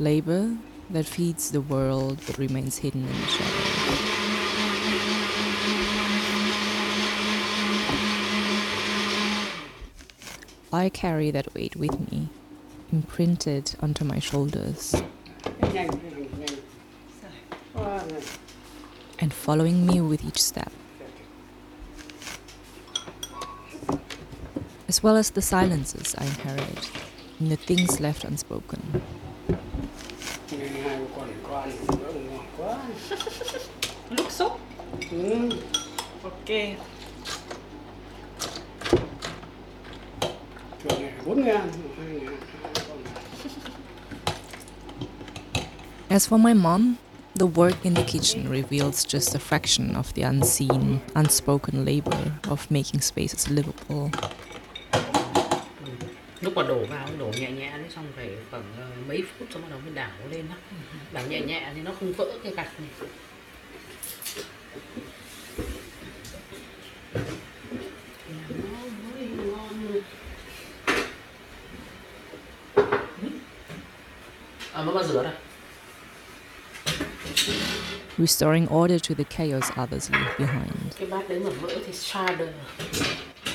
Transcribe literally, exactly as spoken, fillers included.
Labor that feeds the world but remains hidden in the shadows. I carry that weight with me, imprinted onto my shoulders, and following me with each step. As well as the silences I inherit, and the things left unspoken. Lúc xúc. Ok. As for my mom, the work in the kitchen reveals just a fraction of the unseen, unspoken labor of making spaces livable. Lúc mà đổ vào, đổ nhẹ nhẹ đấy, xong phải khoảng uh, mấy phút xong bắt đầu mới đảo lên đó. Đảo nhẹ nhẹ thì nó không vỡ cái gạch này. À, mới bao rửa đây. Restoring order to the chaos others leave behind. Cái bát đấy mà vỡ thì shatter.